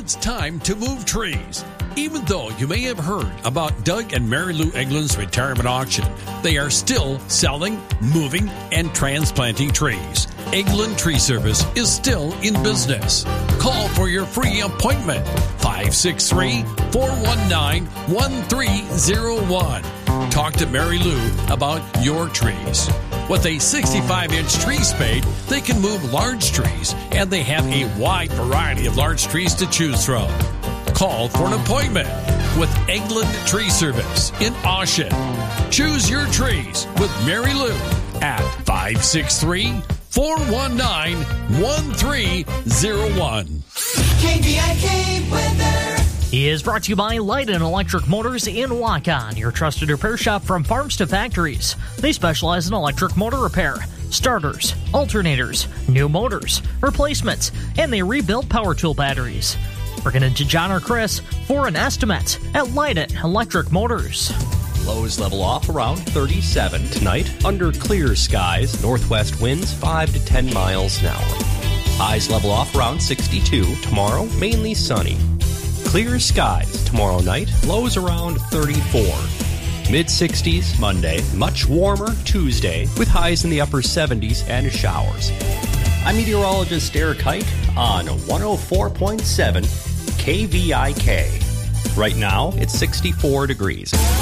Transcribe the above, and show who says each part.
Speaker 1: It's time to move trees. Even though you may have heard about Doug and Mary Lou Eglund's retirement auction, they are still selling, moving, and transplanting trees. Eglund Tree Service is still in business. Call for your free appointment. 563-419-1301. Talk to Mary Lou about your trees. With a 65-inch tree spade, they can move large trees, and they have a wide variety of large trees to choose from. Call for an appointment with Eglund Tree Service in Oshen. Choose your trees with Mary Lou at 563-419-1301.
Speaker 2: KVIK weather.
Speaker 3: He is brought to you by Light and Electric Motors in Waukon, your trusted repair shop from farms to factories. They specialize in electric motor repair, starters, alternators, new motors, replacements, and they rebuild power tool batteries. We're going to John or Chris for an estimate at Light and Electric Motors.
Speaker 4: Lows level off around 37 tonight. Under clear skies, northwest winds 5 to 10 miles an hour. Highs level off around 62. Tomorrow, mainly sunny. Clear skies tomorrow night, lows around 34. Mid-60s Monday, much warmer Tuesday, with highs in the upper 70s and showers. I'm meteorologist Eric Hike on 104.7 KVIK. Right now, it's 64 degrees.